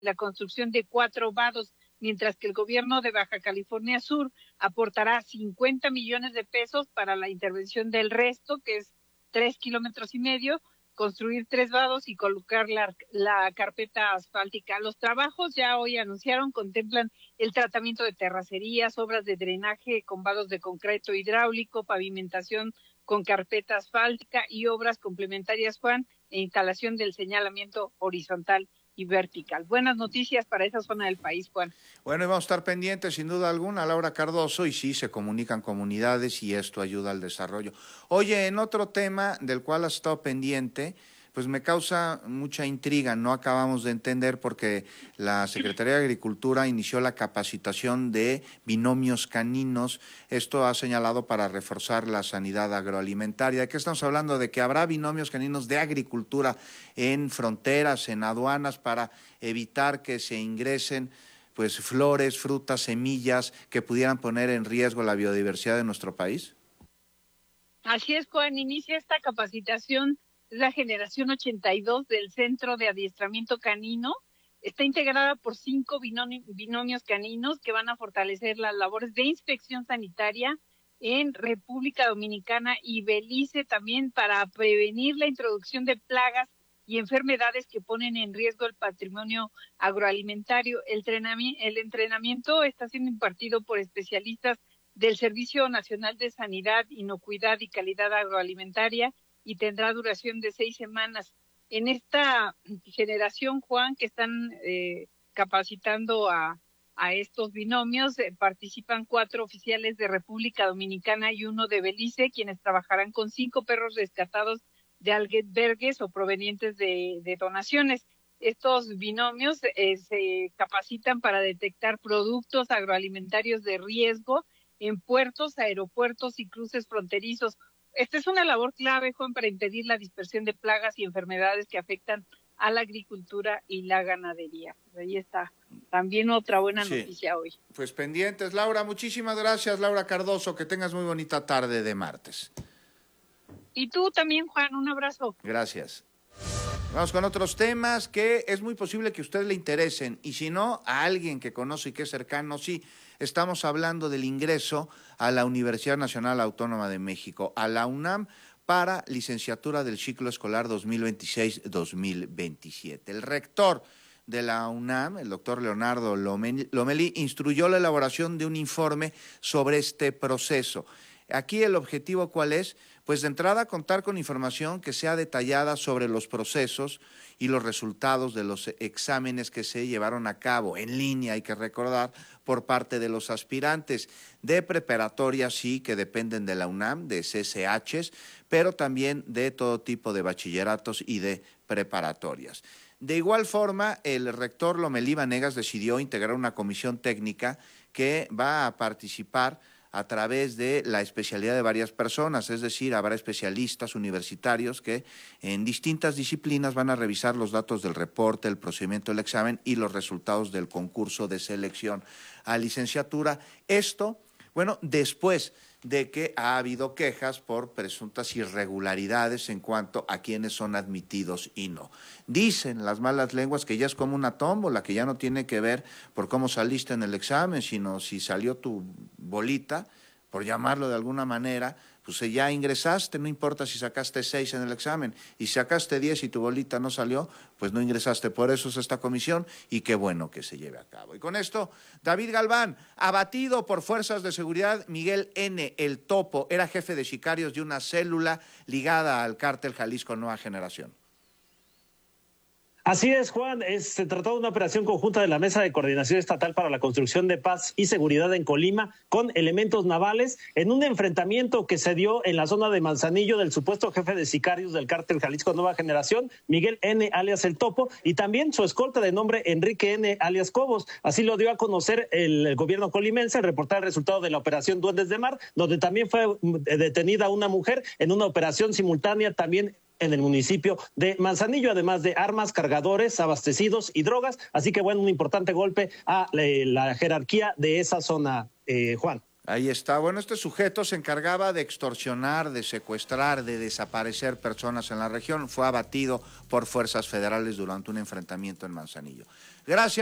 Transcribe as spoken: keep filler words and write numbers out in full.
la construcción de cuatro vados, mientras que el gobierno de Baja California Sur aportará cincuenta millones de pesos para la intervención del resto, que es tres kilómetros y medio, construir tres vados y colocar la, la carpeta asfáltica. Los trabajos, ya hoy anunciaron, contemplan el tratamiento de terracerías, obras de drenaje con vados de concreto hidráulico, pavimentación con carpeta asfáltica y obras complementarias, Juan, e instalación del señalamiento horizontal y vertical. Buenas noticias para esa zona del país, Juan. Bueno, y vamos a estar pendientes, sin duda alguna, Laura Cardoso, y sí, se comunican comunidades y esto ayuda al desarrollo. Oye, en otro tema del cual has estado pendiente, pues me causa mucha intriga, no acabamos de entender porque la Secretaría de Agricultura inició la capacitación de binomios caninos. Esto ha señalado para reforzar la sanidad agroalimentaria. ¿De qué estamos hablando? De que habrá binomios caninos de agricultura en fronteras, en aduanas, para evitar que se ingresen pues flores, frutas, semillas que pudieran poner en riesgo la biodiversidad de nuestro país. Así es, Juan, inicia esta capacitación. Es la generación ochenta y dos del Centro de Adiestramiento Canino. Está integrada por cinco binomios caninos que van a fortalecer las labores de inspección sanitaria en República Dominicana y Belice, también para prevenir la introducción de plagas y enfermedades que ponen en riesgo el patrimonio agroalimentario. El entrenamiento, el entrenamiento está siendo impartido por especialistas del Servicio Nacional de Sanidad, Inocuidad y Calidad Agroalimentaria, y tendrá duración de seis semanas. En esta generación, Juan, que están eh, capacitando a, a estos binomios, eh, participan cuatro oficiales de República Dominicana y uno de Belice, quienes trabajarán con cinco perros rescatados de albergues o provenientes de, de donaciones. Estos binomios eh, se capacitan para detectar productos agroalimentarios de riesgo en puertos, aeropuertos y cruces fronterizos. Esta es una labor clave, Juan, para impedir la dispersión de plagas y enfermedades que afectan a la agricultura y la ganadería. Ahí está también otra buena sí. noticia hoy. Pues pendientes, Laura. Muchísimas gracias, Laura Cardoso. Que tengas muy bonita tarde de martes. Y tú también, Juan. Un abrazo. Gracias. Vamos con otros temas que es muy posible que a usted le interesen. Y si no, a alguien que conoce y que es cercano, sí. Estamos hablando del ingreso a la Universidad Nacional Autónoma de México, a la UNAM, para licenciatura del ciclo escolar dos mil veintiséis dos mil veintisiete. El rector de la UNAM, el doctor Leonardo Lomelí, instruyó la elaboración de un informe sobre este proceso. Aquí el objetivo, ¿cuál es? Pues de entrada contar con información que sea detallada sobre los procesos y los resultados de los exámenes que se llevaron a cabo en línea, hay que recordar, por parte de los aspirantes de preparatoria, sí, que dependen de la UNAM, de C C Hs, pero también de todo tipo de bachilleratos y de preparatorias. De igual forma, el rector Lomelí Vanegas decidió integrar una comisión técnica que va a participar a través de la especialidad de varias personas, es decir, habrá especialistas universitarios que en distintas disciplinas van a revisar los datos del reporte, el procedimiento del examen y los resultados del concurso de selección a licenciatura. Esto, bueno, después de que ha habido quejas por presuntas irregularidades en cuanto a quienes son admitidos y no. Dicen las malas lenguas que ya es como una tómbola, que ya no tiene que ver por cómo saliste en el examen, sino si salió tu bolita, por llamarlo de alguna manera, pues ya ingresaste, no importa si sacaste seis en el examen, y si sacaste diez y tu bolita no salió, pues no ingresaste. Por eso es esta comisión, y qué bueno que se lleve a cabo. Y con esto, David Galván, abatido por fuerzas de seguridad. Miguel N., el Topo, era jefe de sicarios de una célula ligada al cártel Jalisco Nueva Generación. Así es, Juan. Es, se trató de una operación conjunta de la Mesa de Coordinación Estatal para la Construcción de Paz y Seguridad en Colima con elementos navales en un enfrentamiento que se dio en la zona de Manzanillo del supuesto jefe de sicarios del cártel Jalisco Nueva Generación, Miguel N., alias El Topo, y también su escolta de nombre Enrique N., alias Cobos. Así lo dio a conocer el, el gobierno colimense al reportar el resultado de la operación Duendes de Mar, donde también fue detenida una mujer en una operación simultánea también en el municipio de Manzanillo, además de armas, cargadores, abastecidos y drogas. Así que, bueno, un importante golpe a eh, la jerarquía de esa zona, eh, Juan. Ahí está. Bueno, este sujeto se encargaba de extorsionar, de secuestrar, de desaparecer personas en la región. Fue abatido por fuerzas federales durante un enfrentamiento en Manzanillo. Gracias.